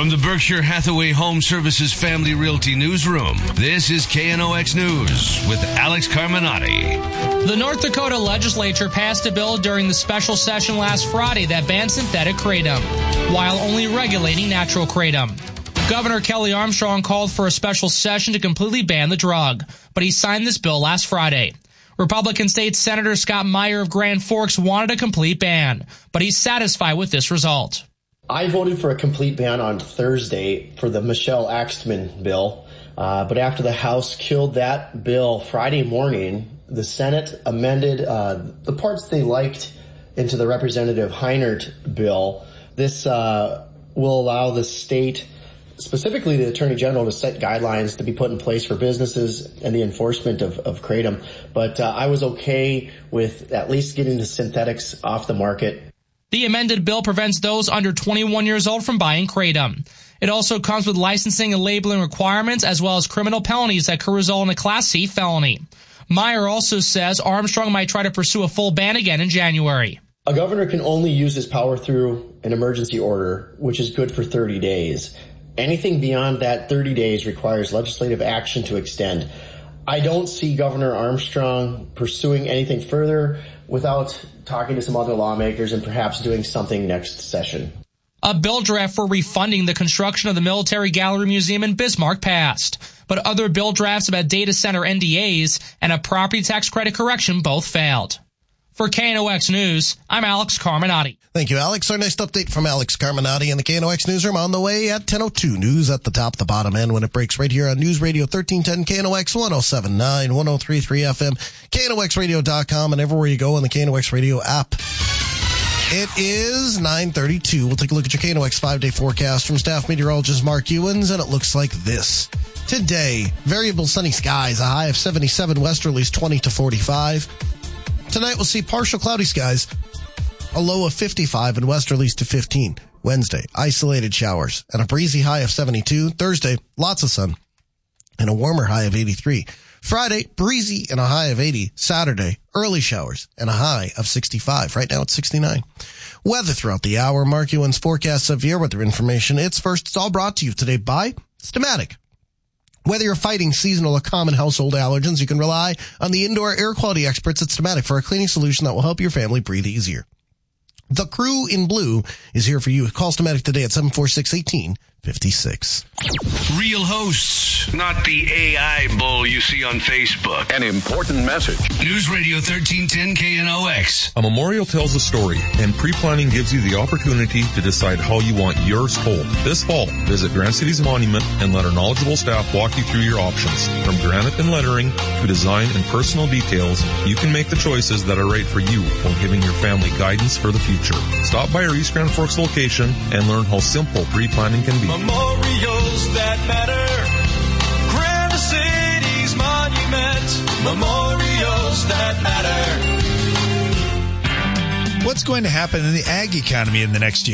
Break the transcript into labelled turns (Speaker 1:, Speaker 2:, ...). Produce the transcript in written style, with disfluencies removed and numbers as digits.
Speaker 1: From the Berkshire Hathaway Home Services Family Realty Newsroom, this is KNOX News with Alex Carminati.
Speaker 2: The North Dakota legislature passed a bill during the special session last Friday that banned synthetic kratom, while only regulating natural kratom. Governor Kelly Armstrong called for a special session to completely ban the drug, but he signed this bill last Friday. Republican State Senator Scott Meyer of Grand Forks wanted a complete ban, but he's satisfied with this result.
Speaker 3: I voted for a complete ban on Thursday for the Michelle Axtman bill, but after the House killed that bill Friday morning, the Senate amended the parts they liked into the Representative Heinert bill. This will allow the state, specifically the Attorney General, to set guidelines to be put in place for businesses and the enforcement of kratom. But I was okay with at least getting the synthetics off the market.
Speaker 2: The amended bill prevents those under 21 years old from buying kratom. It also comes with licensing and labeling requirements as well as criminal penalties that could result in a Class C felony. Meyer also says Armstrong might try to pursue a full ban again in January.
Speaker 3: A governor can only use his power through an emergency order, which is good for 30 days. Anything beyond that 30 days requires legislative action to extend. I don't see Governor Armstrong pursuing anything further without talking to some other lawmakers and perhaps doing something next session.
Speaker 2: A bill draft for refunding the construction of the Military Gallery Museum in Bismarck passed, but other bill drafts about data center NDAs and a property tax credit correction both failed. For KNOX News, I'm Alex Carminati.
Speaker 4: Thank you, Alex. Our next update from Alex Carminati in the KNOX Newsroom on the way at 10:02. News at the top, the bottom end when it breaks right here on News Radio 1310 KNOX 107.9, 103.3 FM, KNOXradio.com, and everywhere you go on the KNOX Radio app. It is 9:32. We'll take a look at your KNOX 5-day forecast from staff meteorologist Mark Ewens, and it looks like this. Today, variable sunny skies, a high of 77, westerlies 20 to 45. Tonight, we'll see partial cloudy skies, a low of 55 and westerlies to 15. Wednesday, isolated showers and a breezy high of 72. Thursday, lots of sun and a warmer high of 83. Friday, breezy and a high of 80. Saturday, early showers and a high of 65. Right now, it's 69. Weather throughout the hour. Mark Ewen's forecast severe weather information. It's all brought to you today by Stamatic. Whether you're fighting seasonal or common household allergens, you can rely on the indoor air quality experts at Stamatic for a cleaning solution that will help your family breathe easier. The crew in blue is here for you. Call Stamatic today at 746-1856.
Speaker 1: Real hosts, not the AI bull you see on Facebook.
Speaker 5: An important message.
Speaker 1: News Radio 1310 KNOX.
Speaker 6: A memorial tells a story, and pre-planning gives you the opportunity to decide how you want yours told. This fall, visit Grand City's monument and let our knowledgeable staff walk you through your options. From granite and lettering to design and personal details, you can make the choices that are right for you while giving your family guidance for the future. Stop by our East Grand Forks location and learn how simple pre-planning can be.
Speaker 7: Memorials that matter. Grand City's monument. Memorials that matter.
Speaker 8: What's going to happen in the ag economy in the next year?